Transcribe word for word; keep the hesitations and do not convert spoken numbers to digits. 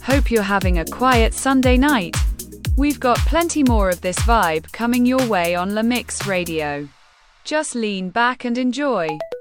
Hope you're having a quiet Sunday night. We've got plenty more of this vibe coming your way on La Mix Radio. Just lean back and enjoy.